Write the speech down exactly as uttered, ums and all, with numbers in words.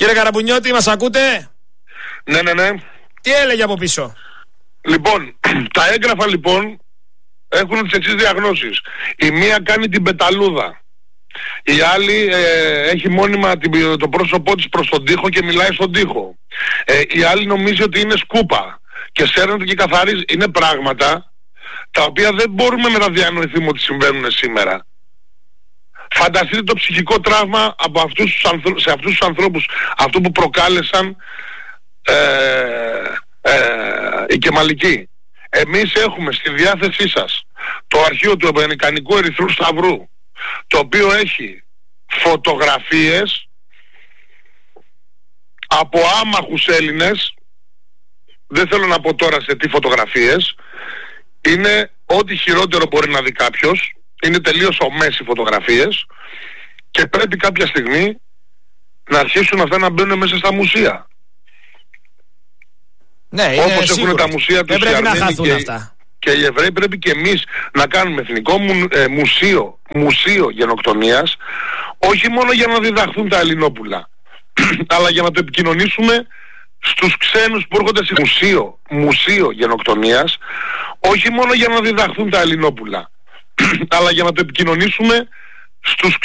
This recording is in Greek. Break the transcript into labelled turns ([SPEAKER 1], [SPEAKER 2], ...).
[SPEAKER 1] Κύριε Καραμπουνιώτη, μας ακούτε?
[SPEAKER 2] Ναι, ναι, ναι.
[SPEAKER 1] Τι έλεγε από πίσω?
[SPEAKER 2] Λοιπόν, τα έγγραφα λοιπόν έχουν τις εξής διαγνώσεις. Η μία κάνει την πεταλούδα. Η άλλη ε, έχει μόνιμα την, το πρόσωπό της προς τον τοίχο και μιλάει στον τοίχο. Ε, η άλλη νομίζει ότι είναι σκούπα και σέρνεται και καθαρίζει. Είναι πράγματα τα οποία δεν μπορούμε να τα διανοηθούμε ότι συμβαίνουν σήμερα. Φανταστείτε το ψυχικό τραύμα από αυτούς τους ανθρω... σε αυτούς τους ανθρώπους, αυτό που προκάλεσαν ε, ε, οι Κεμαλικοί. Εμείς έχουμε στη διάθεσή σας το αρχείο του Αμερικανικού Ερυθρού Σταυρού, το οποίο έχει φωτογραφίες από άμαχους Έλληνες. Δεν θέλω να πω τώρα σε τι φωτογραφίες. Είναι ό,τι χειρότερο μπορεί να δει κάποιος. Είναι τελείως ομές οι φωτογραφίες και πρέπει κάποια στιγμή να αρχίσουν αυτά να μπαίνουν μέσα στα μουσεία.
[SPEAKER 1] Ναι, είναι
[SPEAKER 2] όπως
[SPEAKER 1] σίγουρο.
[SPEAKER 2] Έχουν τα μουσεία τους οι Αρμένοι και,
[SPEAKER 1] αυτά.
[SPEAKER 2] και οι Εβραίοι, πρέπει και εμείς να κάνουμε εθνικό μου, ε, μουσείο, μουσείο γενοκτονίας, όχι μόνο για να διδαχθούν τα Ελληνόπουλα, αλλά για να το επικοινωνήσουμε στους ξένους που έρχονται σε μουσείο, μουσείο γενοκτονίας, όχι μόνο για να διδαχθούν τα Ελληνόπουλα, αλλά για να το επικοινωνήσουμε στους